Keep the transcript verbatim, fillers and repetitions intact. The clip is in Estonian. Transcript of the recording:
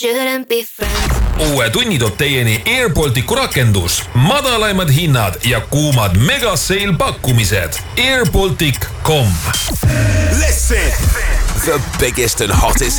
shouldn't be friends. Uue tunni toob teieni AirBalticu rakendus, madalaimad hinnad ja kuumad megaseil pakkumised. airbaltic dot com. Listen, the biggest and hottest